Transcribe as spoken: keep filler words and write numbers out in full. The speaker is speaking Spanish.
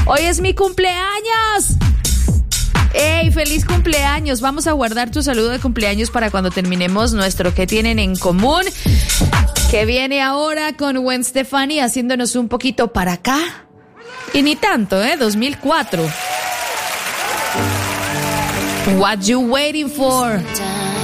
Hoy es mi cumpleaños. ¡Ey, feliz cumpleaños! Vamos a guardar tu saludo de cumpleaños para cuando terminemos nuestro ¿Qué tienen en común? Que viene ahora con Gwen Stefani haciéndonos un poquito para acá. Y ni tanto, ¿eh? dos mil cuatro. What you waiting for?